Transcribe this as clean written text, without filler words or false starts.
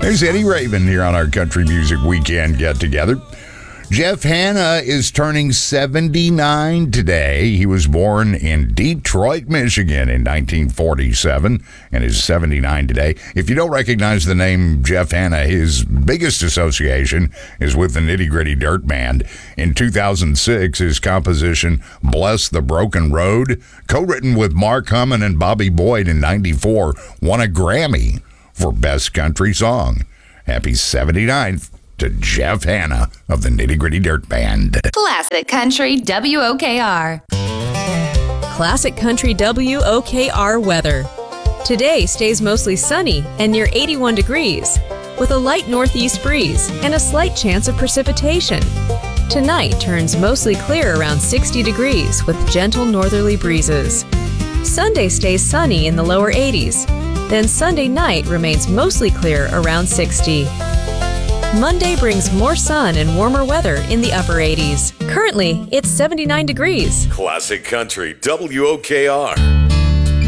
There's Eddie Raven here on our Country Music Weekend get-together. Jeff Hanna is turning 79 today. He was born in Detroit, Michigan in 1947 and is 79 today. If you don't recognize the name Jeff Hanna, his biggest association is with the Nitty Gritty Dirt Band. In 2006, his composition, Bless the Broken Road, co-written with Mark Hummon and Bobby Boyd in 94, won a Grammy for Best Country Song. Happy 79th to Jeff Hanna of the Nitty Gritty Dirt Band. Classic Country WOKR. Classic Country WOKR weather. Today stays mostly sunny and near 81 degrees, with a light northeast breeze and a slight chance of precipitation. Tonight turns mostly clear around 60 degrees with gentle northerly breezes. Sunday stays sunny in the lower 80s. Then Sunday night remains mostly clear around 60. Monday brings more sun and warmer weather in the upper 80s. Currently, it's 79 degrees. Classic Country WOKR.